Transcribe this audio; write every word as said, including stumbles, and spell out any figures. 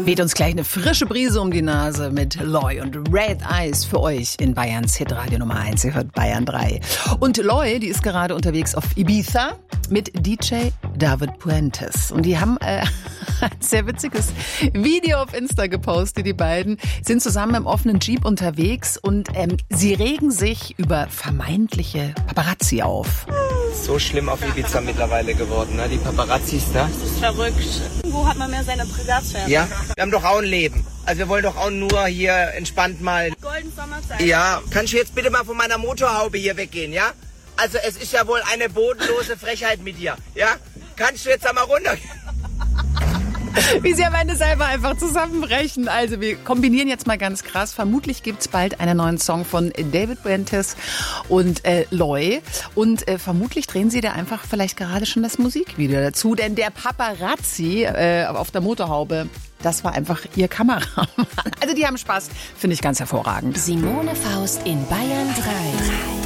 Weht uns gleich eine frische Brise um die Nase mit Loy und Red Eyes für euch in Bayerns Hitradio Nummer eins. Ihr hört Bayern drei. Und Loy, die ist gerade unterwegs auf Ibiza mit D J David Puentes. Und die haben äh, ein sehr witziges Video auf Insta gepostet. Die beiden sind zusammen im offenen Jeep unterwegs und ähm, sie regen sich über vermeintliche Paparazzi auf. So schlimm auf Ibiza mittlerweile geworden, ne? Die Paparazzis, ne? Das ist verrückt. Wo hat man mehr seine Privatsphäre? Ja, wir haben doch auch ein Leben. Also wir wollen doch auch nur hier entspannt mal... Golden Sommerzeit. Ja, kannst du jetzt bitte mal von meiner Motorhaube hier weggehen, ja? Also es ist ja wohl eine bodenlose Frechheit mit dir, ja? Kannst du jetzt einmal runter... Wie sie am Ende selber einfach zusammenbrechen. Also wir kombinieren jetzt mal ganz krass. Vermutlich gibt's bald einen neuen Song von David Puentes und äh, Loy. Und äh, vermutlich drehen sie da einfach vielleicht gerade schon das Musikvideo dazu. Denn der Paparazzi äh, auf der Motorhaube, das war einfach ihr Kameramann. Also die haben Spaß, finde ich ganz hervorragend. Simone Faust in Bayern drei.